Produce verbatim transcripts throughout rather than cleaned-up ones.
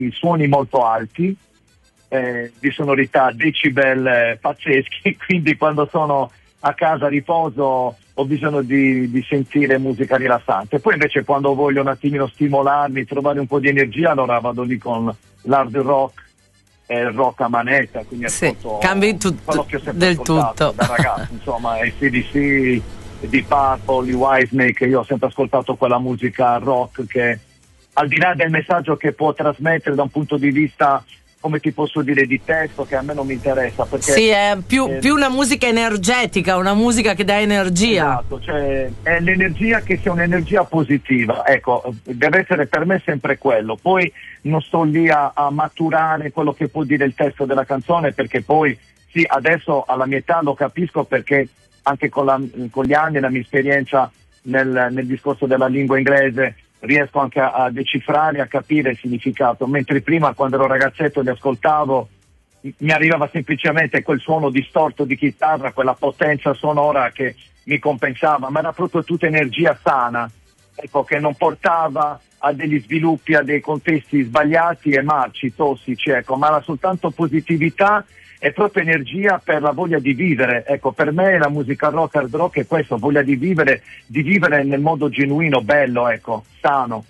suoni molto alti, eh, di sonorità decibel eh, pazzeschi, quindi quando sono a casa a riposo ho bisogno di, di sentire musica rilassante. Poi invece quando voglio un attimino stimolarmi, trovare un po' di energia, allora vado lì con l'hard rock, e il rock a manetta, quindi sì, ascolto cambi tutto, quello che ho sempre del tutto da ragazzo, insomma, A C D C, di Purple, di Whitesnake. Io ho sempre ascoltato quella musica rock che, al di là del messaggio che può trasmettere da un punto di vista, come ti posso dire, di testo, che a me non mi interessa, perché sì, è più, eh, più una musica energetica, una musica che dà energia. Esatto, cioè è l'energia che sia un'energia positiva, ecco, deve essere per me sempre quello. Poi non sto lì a, a maturare quello che può dire il testo della canzone, perché poi sì, adesso alla mia età lo capisco, perché anche con, la, con gli anni, la mia esperienza nel, nel discorso della lingua inglese, riesco anche a, a decifrare, a capire il significato, mentre prima, quando ero ragazzetto, li ascoltavo, mi arrivava semplicemente quel suono distorto di chitarra, quella potenza sonora che mi compensava, ma era proprio tutta energia sana, ecco, che non portava a degli sviluppi, a dei contesti sbagliati e marci, tossici, ecco, ma era soltanto positività e proprio energia per la voglia di vivere. Ecco, per me la musica rock, hard rock è questo, voglia di vivere, di vivere nel modo genuino, bello, ecco, sano.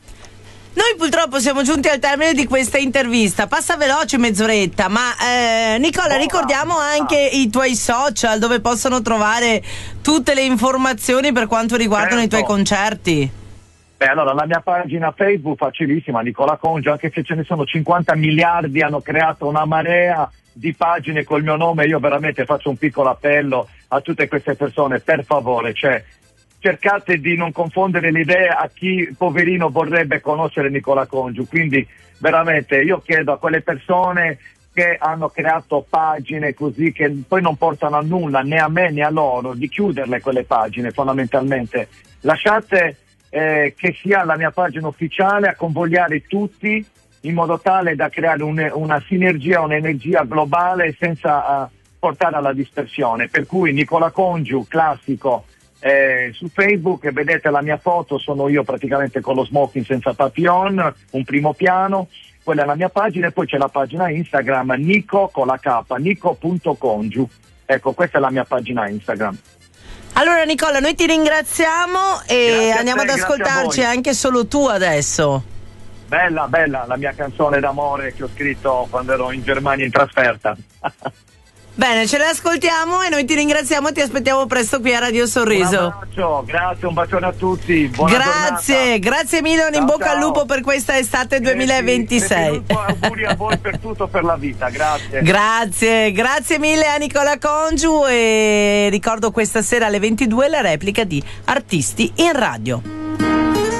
Noi purtroppo siamo giunti al termine di questa intervista, passa veloce mezz'oretta, ma eh, Nicola, oh, ricordiamo anche ah. i tuoi social dove possono trovare tutte le informazioni per quanto riguardano certo. i tuoi concerti. Beh, allora la mia pagina Facebook facilissima, Nicola Congio, anche se ce ne sono cinquanta miliardi, hanno creato una marea di pagine col mio nome. Io veramente faccio un piccolo appello a tutte queste persone, per favore, cioè cercate di non confondere le idee a chi poverino vorrebbe conoscere Nicola Congiu. Quindi veramente io chiedo a quelle persone che hanno creato pagine così che poi non portano a nulla, né a me né a loro, di chiuderle quelle pagine. Fondamentalmente lasciate eh, che sia la mia pagina ufficiale a convogliare tutti, in modo tale da creare un, una sinergia, un'energia globale senza uh, portare alla dispersione. Per cui Nicola Congiu, classico, eh, su Facebook, e vedete la mia foto, sono io praticamente con lo smoking senza papillon, un primo piano, quella è la mia pagina, e poi c'è la pagina Instagram Nico con la K, nico punto congiu. Ecco, questa è la mia pagina Instagram. Allora Nicola, noi ti ringraziamo e grazie andiamo te, ad ascoltarci anche solo tu adesso. Bella, bella, la mia canzone d'amore che ho scritto quando ero in Germania in trasferta. Bene, ce le ascoltiamo e noi ti ringraziamo e ti aspettiamo presto qui a Radio Sorriso. Un abbraccio, grazie, un bacione a tutti. Buona grazie, giornata. Grazie mille, un in bocca al lupo per questa estate duemilaventisei. Eh, auguri a voi per tutto, per la vita, grazie. Grazie, grazie mille a Nicola Congiu, e ricordo questa sera alle ventidue la replica di Artisti in Radio.